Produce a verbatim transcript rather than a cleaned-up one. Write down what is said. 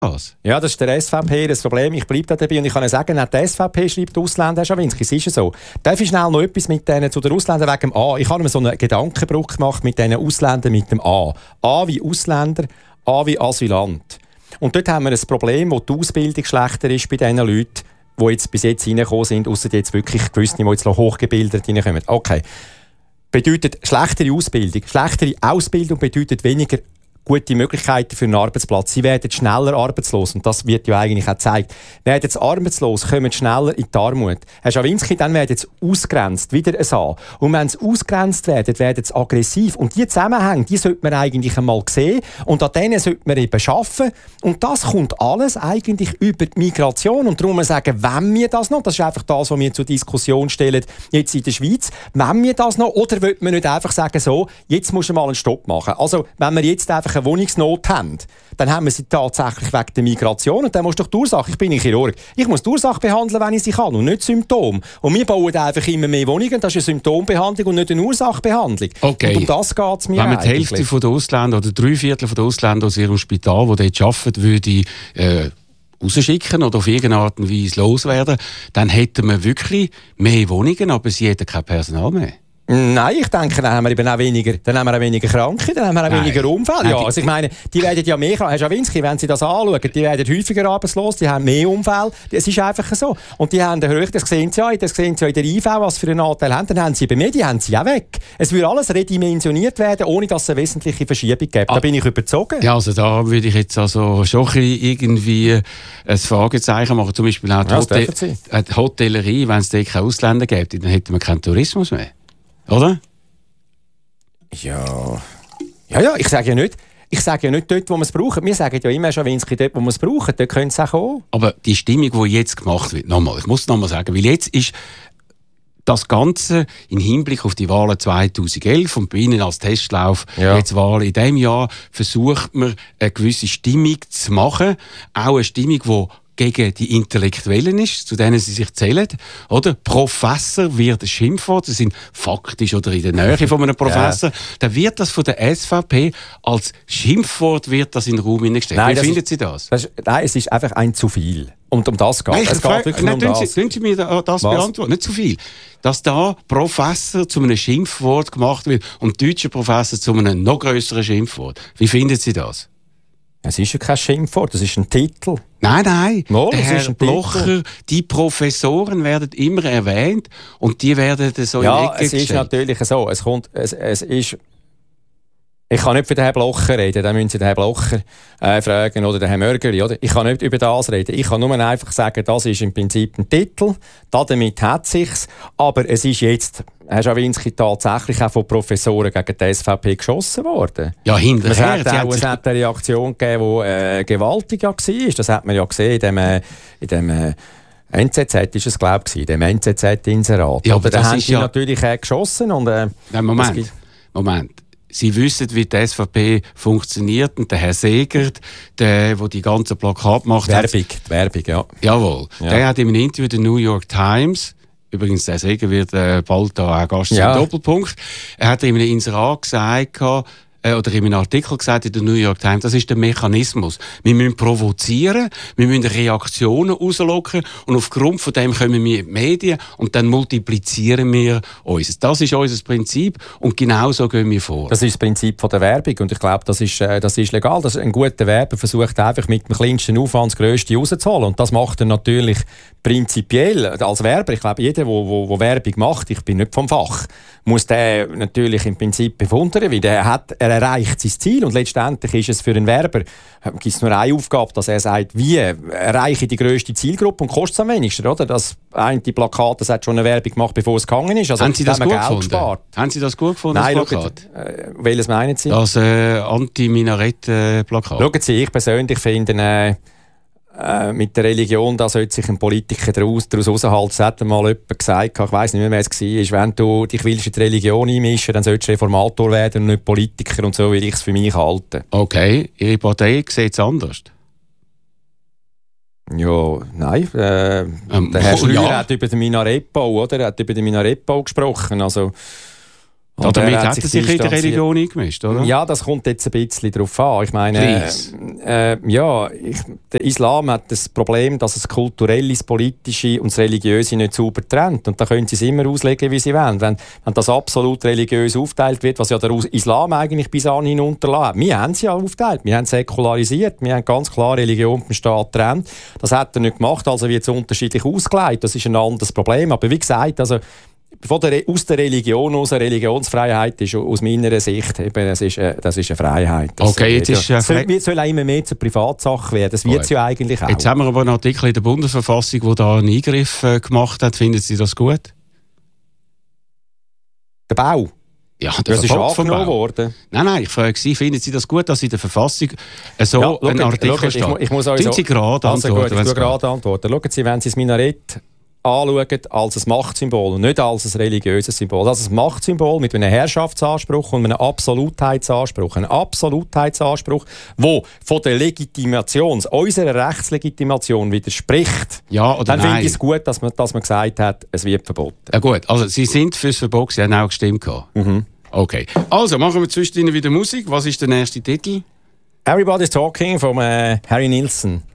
Was? Ja, das ist der S V P das Problem. Ich bleibe da dabei und ich kann ja sagen, auch die S V P schreibt Ausländer, Herr Schawinski, es ist ja so. Darf ich schnell noch etwas mit denen zu den Ausländern wegen dem A? Ich habe mir so einen Gedankenbruch gemacht mit diesen Ausländern mit dem A. A wie Ausländer, A wie Asylant. Und dort haben wir ein Problem, wo die Ausbildung schlechter ist bei diesen Leuten, die jetzt bis jetzt reingekommen sind, ausser jetzt wirklich gewisse, die jetzt noch hochgebildet reinkommen. Okay. Bedeutet schlechtere Ausbildung. Schlechtere Ausbildung bedeutet weniger gute Möglichkeiten für einen Arbeitsplatz. Sie werden schneller arbeitslos. Und das wird ja eigentlich auch gezeigt. Werden jetzt arbeitslos, kommen schneller in die Armut. Herr Schawinski, dann werden sie ausgrenzt. Wieder ein A. Und wenn sie ausgrenzt werden, werden sie aggressiv. Und die Zusammenhänge, die sollte man eigentlich einmal sehen. Und an denen sollte man eben arbeiten. Und das kommt alles eigentlich über die Migration. Und darum sagen, wenn wir das noch, das ist einfach das, was wir zur Diskussion stellen, jetzt in der Schweiz, wenn wir das noch, oder will man nicht einfach sagen, so, jetzt muss man mal einen Stopp machen. Also, wenn wir jetzt einfach eine Wohnungsnot haben, dann haben wir sie tatsächlich wegen der Migration und dann musst du doch die Ursache, ich bin ein Chirurg, ich muss die Ursache behandeln, wenn ich sie kann und nicht Symptom. Und wir bauen einfach immer mehr Wohnungen, das ist eine Symptombehandlung und nicht eine Ursachbehandlung. Okay. Und um das geht es mir Wenn man die eigentlich. Hälfte der Ausländer oder drei Viertel der Ausländer aus ihrem Spital, die dort arbeiten, würde äh, rausschicken oder auf irgendeine Art und Weise loswerden, dann hätten wir wirklich mehr Wohnungen, aber sie hätten kein Personal mehr. Nein, ich denke, dann haben wir eben auch weniger, dann haben wir auch weniger Kranke, dann haben wir auch Nein. weniger Unfälle. Ja, also ich meine, die werden ja mehr, Herr Schawinski, wenn Sie das anschauen, die werden häufiger arbeitslos, die haben mehr Unfälle. Es ist einfach so. Und die haben höher, das sehen Sie ja, das sehen Sie ja in der I V, was für einen Anteil haben. Dann haben Sie bei mir, die haben Sie auch weg. Es würde alles redimensioniert werden, ohne dass es eine wesentliche Verschiebung gibt. Da ah. bin ich überzogen. Ja, also da würde ich jetzt also schon irgendwie ein Fragezeichen machen. Zum Beispiel auch die, Ja, Hotel- die Hotellerie, wenn es da keine Ausländer gäbe, dann hätten wir keinen Tourismus mehr. Oder? Ja, ja, ja, ich sage ja nicht, ich sage ja nicht dort, wo wir es brauchen. Wir sagen ja immer schon, Schawinski, dort, wo wir es brauchen, dort können sie auch kommen. Aber die Stimmung, die jetzt gemacht wird, nochmal, ich muss es nochmal sagen, weil jetzt ist das Ganze im Hinblick auf die Wahlen zweitausendelf und bei Ihnen als Testlauf Ja. jetzt Wahlen in diesem Jahr versucht man eine gewisse Stimmung zu machen, auch eine Stimmung, die gegen die Intellektuellen ist, zu denen sie sich zählen. Oder? Professor wird ein Schimpfwort, sie sind faktisch oder in der Nähe von einem Professor. Ja. Dann wird das von der S V P als Schimpfwort wird das in den Raum hineingestellt. Wie finden ist, Sie das? das ist, nein, es ist einfach ein zu viel. Und um das geht Nein, es. frage, geht wirklich nein, um tun das. Sie, tun Sie mir das Was? beantworten? Nicht zu viel. Dass da Professor zu einem Schimpfwort gemacht wird und deutscher Professor zu einem noch grösseren Schimpfwort. Wie finden Sie das? Es ist ja kein Schimpfwort, das ist ein Titel. Nein, nein. No, der das Herr ist ein Blocher, Titel. die Professoren werden immer erwähnt und die werden so Ja, in die Ecke es ist gestellt. natürlich so. Es kommt, es, es ist. Ich kann nicht für den Herrn Blocher reden, dann müssen Sie den Herrn Blocher äh, fragen oder den Herrn Mörgeli. Oder? Ich kann nicht über das reden. Ich kann nur einfach sagen, das ist im Prinzip ein Titel. Damit hat es sich. Aber es ist jetzt, Herr Schawinski, tatsächlich auch von Professoren gegen die S V P geschossen worden. Ja, hinterher. Es hat, Sie auch, haben es sich- hat eine Reaktion gegeben, die äh, gewaltig ja war. Das hat man ja gesehen in dem, äh, in dem äh, N Z Z ist es, glaube ich, in dem N Z Z-Inserat. Ja, aber da das haben ist sie ja- natürlich äh, geschossen. Und, äh, Nein, es Moment. gibt- Moment. Sie wissen, wie die S V P funktioniert und der Herr Segert, der, der die ganzen Plakate macht, Werbung, die Werbung, ja. jawohl, Ja. der hat in einem Interview der New York Times, übrigens der Seger wird äh, bald da auch Gast Ja. zum Doppelpunkt, er hat in einem Inserat gesagt, äh, oder in einem Artikel gesagt in der New York Times, das ist der Mechanismus. Wir müssen provozieren, wir müssen Reaktionen rauslocken und aufgrund von dem kommen wir in die Medien und dann multiplizieren wir uns. Das ist unser Prinzip und genau so gehen wir vor. Das ist das Prinzip von der Werbung und ich glaube, das ist, äh, das ist legal. Das, ein guter Werber versucht einfach mit dem kleinsten Aufwand das Grösste rauszuholen und das macht er natürlich prinzipiell als Werber. Ich glaube, jeder, der wo, wo, wo Werbung macht, ich bin nicht vom Fach, muss der natürlich im Prinzip bewundern, weil der hat, er erreicht sein Ziel und letztendlich ist es für einen Werber, gibt es nur eine Aufgabe, dass er sagt, wie erreiche ich die grösste Zielgruppe und kostet es am wenigsten, oder? Das eine Plakat, das hat schon eine Werbung gemacht, bevor es gegangen ist. Also, haben Sie das haben wir gut Geld gefunden? gespart. Haben Sie das gut gefunden, Nein, das schaut, Plakat? äh, welches meinen Sie? Das äh, Anti-Minarett-Plakat. Schauen Sie, ich persönlich finde, äh, äh, mit der Religion, da sollte sich ein Politiker daraus raushalten. Es hat mal jemand gesagt, ich weiss nicht mehr, wer es war, wenn du dich willst in die Religion einmischen, dann solltest du Reformator werden und nicht Politiker, und so will ich es für mich halten. Okay, Ihre Partei sieht es anders. Ja, nein. Äh, Ähm, der Herr oh, Schnür ja. hat über den Minarettbau, oder? Er hat über den Minarettbau gesprochen. Also, Und damit hat er sich in der Religion eingemischt, oder? Ja, das kommt jetzt ein bisschen darauf an. Ich meine, äh, ja, ich, der Islam hat das Problem, dass es kulturell, das Politische und das Religiöse nicht sauber trennt. Und da können sie es immer auslegen, wie sie wollen. Wenn, wenn das absolut religiös aufgeteilt wird, was ja der Islam eigentlich bis anhin unterlassen hat. Wir haben es ja aufgeteilt, wir haben es säkularisiert, wir haben ganz klar Religion vom Staat getrennt. Das hat er nicht gemacht, also wird es unterschiedlich ausgelegt. Das ist ein anderes Problem. Aber wie gesagt, also von der, aus der Religion, aus der Religionsfreiheit ist aus meiner Sicht eben, das ist, äh, das ist eine Freiheit. Das okay, jetzt ist, ja, soll, soll auch immer mehr zur Privatsache werden. Das wird es ja eigentlich auch. Jetzt haben wir aber einen Artikel in der Bundesverfassung, der da einen Eingriff äh, gemacht hat. Finden Sie das gut? Der Bau? Ja, der das ist angenommen worden. Nein, nein, ich frage Sie, finden Sie das gut, dass in der Verfassung so ja, ein Artikel steht? Ich, ich muss euch so, Sie gerade also antworten, gut, ich gerade antworten. Schauen Sie, wenn Sie das Minarett anschauen als ein Machtsymbol und nicht als ein religiöses Symbol. Also ein Machtsymbol mit einem Herrschaftsanspruch und einem Absolutheitsanspruch. Ein Absolutheitsanspruch, der von der Legitimation, unserer Rechtslegitimation widerspricht. Ja oder dann nein? Dann finde ich es gut, dass man, dass man gesagt hat, es wird verboten. Ja gut, also Sie sind fürs Verbot, Sie haben auch gestimmt. Mhm. Okay. Also, machen wir zwischendrin wieder Musik. Was ist der nächste Titel? Everybody's Talking von äh, Harry Nilsson.